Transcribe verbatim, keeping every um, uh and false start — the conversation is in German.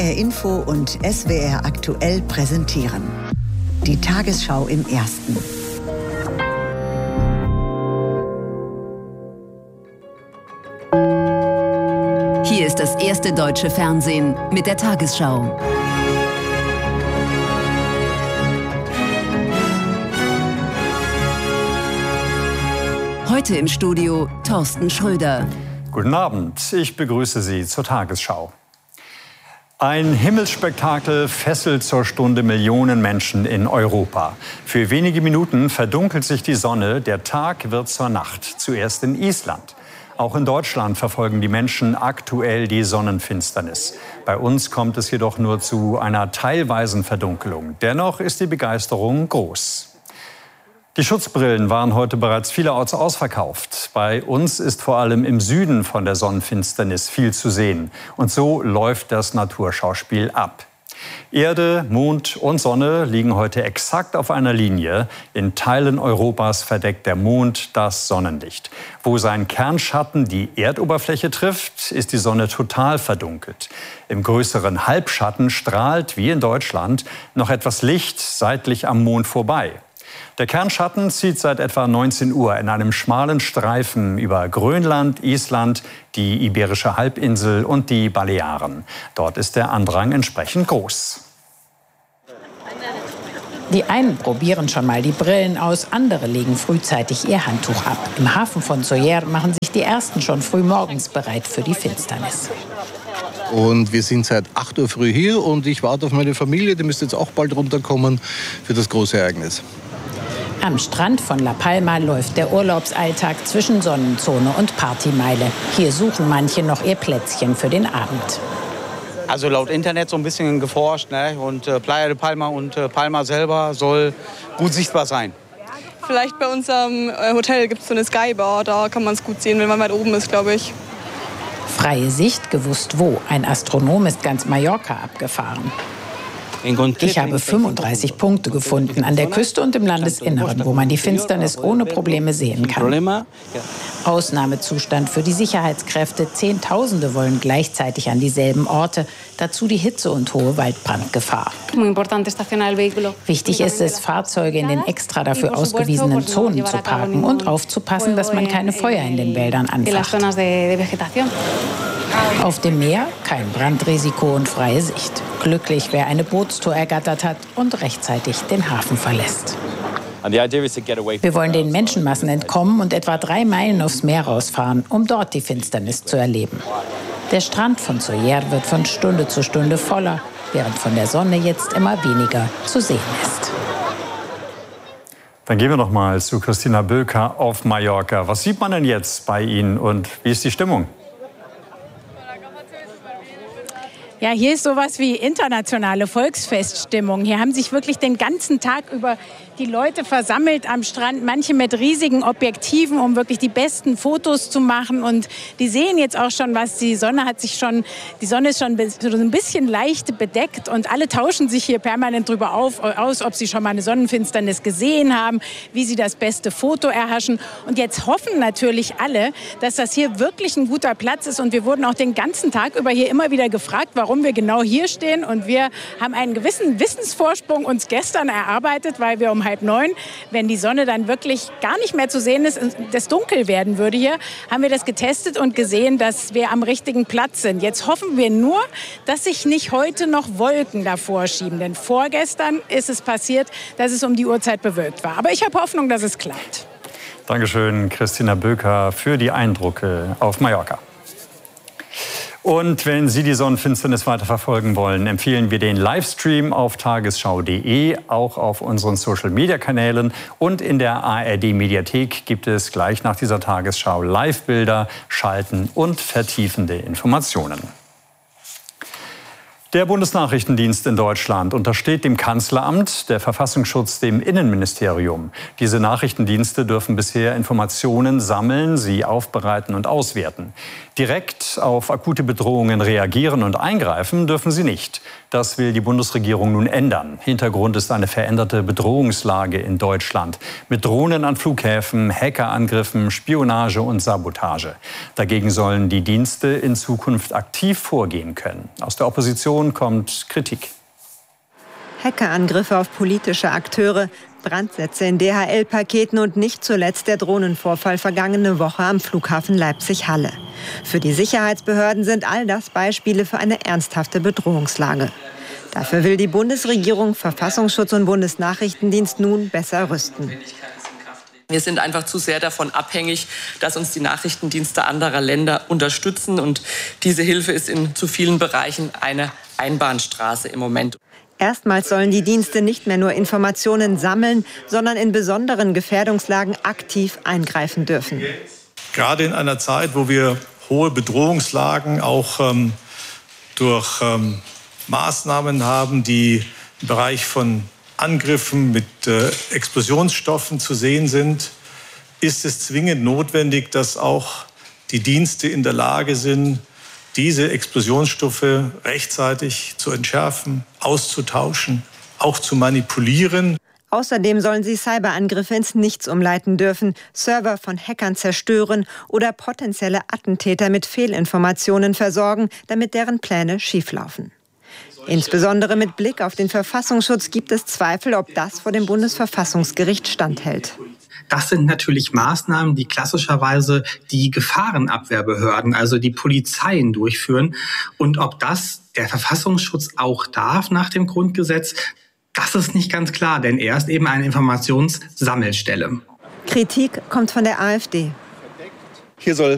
R Info und S W R aktuell präsentieren. Die Tagesschau im Ersten. Hier ist das erste deutsche Fernsehen mit der Tagesschau. Heute im Studio Thorsten Schröder. Guten Abend, ich begrüße Sie zur Tagesschau. Ein Himmelsspektakel fesselt zur Stunde Millionen Menschen in Europa. Für wenige Minuten verdunkelt sich die Sonne, der Tag wird zur Nacht, zuerst in Island. Auch in Deutschland verfolgen die Menschen aktuell die Sonnenfinsternis. Bei uns kommt es jedoch nur zu einer teilweisen Verdunkelung. Dennoch ist die Begeisterung groß. Die Schutzbrillen waren heute bereits vielerorts ausverkauft. Bei uns ist vor allem im Süden von der Sonnenfinsternis viel zu sehen. Und so läuft das Naturschauspiel ab. Erde, Mond und Sonne liegen heute exakt auf einer Linie. In Teilen Europas verdeckt der Mond das Sonnenlicht. Wo sein Kernschatten die Erdoberfläche trifft, ist die Sonne total verdunkelt. Im größeren Halbschatten strahlt, wie in Deutschland, noch etwas Licht seitlich am Mond vorbei. Der Kernschatten zieht seit etwa neunzehn Uhr in einem schmalen Streifen über Grönland, Island, die Iberische Halbinsel und die Balearen. Dort ist der Andrang entsprechend groß. Die einen probieren schon mal die Brillen aus, andere legen frühzeitig ihr Handtuch ab. Im Hafen von Sóller machen sich die Ersten schon früh morgens bereit für die Finsternis. Und wir sind seit acht Uhr früh hier und ich warte auf meine Familie, die müsste jetzt auch bald runterkommen für das große Ereignis. Am Strand von La Palma läuft der Urlaubsalltag zwischen Sonnenzone und Partymeile. Hier suchen manche noch ihr Plätzchen für den Abend. Also laut Internet so ein bisschen geforscht, ne? Und äh, Playa de Palma und äh, Palma selber soll gut sichtbar sein. Vielleicht bei unserem äh, Hotel gibt es so eine Skybar, da kann man es gut sehen, wenn man weit oben ist, glaube ich. Freie Sicht, gewusst wo. Ein Astronom ist ganz Mallorca abgefahren. Ich habe fünfunddreißig Punkte gefunden an der Küste und im Landesinneren, wo man die Finsternis ohne Probleme sehen kann. Ausnahmezustand für die Sicherheitskräfte. Zehntausende wollen gleichzeitig an dieselben Orte. Dazu die Hitze und hohe Waldbrandgefahr. Wichtig ist es, Fahrzeuge in den extra dafür ausgewiesenen Zonen zu parken und aufzupassen, dass man keine Feuer in den Wäldern anfacht. Auf dem Meer kein Brandrisiko und freie Sicht. Glücklich, wer eine Bootstour ergattert hat und rechtzeitig den Hafen verlässt. Wir wollen den Menschenmassen entkommen und etwa drei Meilen aufs Meer rausfahren, um dort die Finsternis zu erleben. Der Strand von Sóller wird von Stunde zu Stunde voller, während von der Sonne jetzt immer weniger zu sehen ist. Dann gehen wir noch mal zu Christina Böker auf Mallorca. Was sieht man denn jetzt bei Ihnen und wie ist die Stimmung? Ja, hier ist sowas wie internationale Volksfeststimmung. Hier haben sich wirklich den ganzen Tag über die Leute versammelt am Strand, manche mit riesigen Objektiven, um wirklich die besten Fotos zu machen. Und die sehen jetzt auch schon was. Die Sonne hat sich schon, die Sonne ist schon so ein bisschen leicht bedeckt und alle tauschen sich hier permanent drüber auf, aus, ob sie schon mal eine Sonnenfinsternis gesehen haben, wie sie das beste Foto erhaschen. Und jetzt hoffen natürlich alle, dass das hier wirklich ein guter Platz ist. Und wir wurden auch den ganzen Tag über hier immer wieder gefragt, warum wir genau hier stehen. Und wir haben einen gewissen Wissensvorsprung uns gestern erarbeitet, weil wir um halb neun, wenn die Sonne dann wirklich gar nicht mehr zu sehen ist und es dunkel werden würde hier, haben wir das getestet und gesehen, dass wir am richtigen Platz sind. Jetzt hoffen wir nur, dass sich nicht heute noch Wolken davor schieben. Denn vorgestern ist es passiert, dass es um die Uhrzeit bewölkt war. Aber ich habe Hoffnung, dass es klappt. Dankeschön, Christina Böker, für die Eindrücke auf Mallorca. Und wenn Sie die Sonnenfinsternis weiter verfolgen wollen, empfehlen wir den Livestream auf tagesschau punkt de, auch auf unseren Social-Media-Kanälen und in der A R D-Mediathek gibt es gleich nach dieser Tagesschau Live-Bilder, Schalten und vertiefende Informationen. Der Bundesnachrichtendienst in Deutschland untersteht dem Kanzleramt, der Verfassungsschutz dem Innenministerium. Diese Nachrichtendienste dürfen bisher Informationen sammeln, sie aufbereiten und auswerten. Direkt auf akute Bedrohungen reagieren und eingreifen dürfen sie nicht. Das will die Bundesregierung nun ändern. Hintergrund ist eine veränderte Bedrohungslage in Deutschland mit Drohnen an Flughäfen, Hackerangriffen, Spionage und Sabotage. Dagegen sollen die Dienste in Zukunft aktiv vorgehen können. Aus der Opposition Reaktion kommt Kritik. Hackerangriffe auf politische Akteure, Brandsätze in D H L-Paketen und nicht zuletzt der Drohnenvorfall vergangene Woche am Flughafen Leipzig-Halle. Für die Sicherheitsbehörden sind all das Beispiele für eine ernsthafte Bedrohungslage. Dafür will die Bundesregierung Verfassungsschutz und Bundesnachrichtendienst nun besser rüsten. Wir sind einfach zu sehr davon abhängig, dass uns die Nachrichtendienste anderer Länder unterstützen. Und diese Hilfe ist in zu vielen Bereichen eine Einbahnstraße im Moment. Erstmals sollen die Dienste nicht mehr nur Informationen sammeln, sondern in besonderen Gefährdungslagen aktiv eingreifen dürfen. Gerade in einer Zeit, wo wir hohe Bedrohungslagen auch ähm, durch ähm, Maßnahmen haben, die im Bereich von Angriffen mit äh, Explosionsstoffen zu sehen sind, ist es zwingend notwendig, dass auch die Dienste in der Lage sind, diese Explosionsstoffe rechtzeitig zu entschärfen, auszutauschen, auch zu manipulieren. Außerdem sollen sie Cyberangriffe ins Nichts umleiten dürfen, Server von Hackern zerstören oder potenzielle Attentäter mit Fehlinformationen versorgen, damit deren Pläne schieflaufen. Insbesondere mit Blick auf den Verfassungsschutz gibt es Zweifel, ob das vor dem Bundesverfassungsgericht standhält. Das sind natürlich Maßnahmen, die klassischerweise die Gefahrenabwehrbehörden, also die Polizeien, durchführen. Und ob das der Verfassungsschutz auch darf nach dem Grundgesetz, das ist nicht ganz klar, denn er ist eben eine Informationssammelstelle. Kritik kommt von der AfD. Hier soll